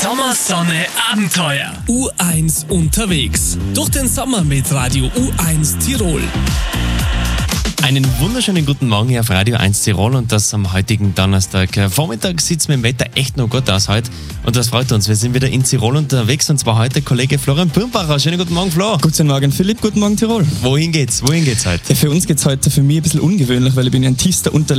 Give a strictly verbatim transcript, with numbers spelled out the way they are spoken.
Sommer, Sonne, Abenteuer. U eins unterwegs. Durch den Sommer mit Radio U eins Tirol. Einen wunderschönen guten Morgen hier auf Radio eins Tirol und das am heutigen Donnerstag. Vormittag sieht es mit dem Wetter echt noch gut aus heute und das freut uns. Wir sind wieder in Tirol unterwegs und zwar heute Kollege Florian Birnbacher. Schönen guten Morgen, Flo. Guten Morgen, Philipp. Guten Morgen, Tirol. Wohin geht's? Wohin geht's heute? Ja, für uns geht's heute für mich ein bisschen ungewöhnlich, weil ich bin ein tiefster Unter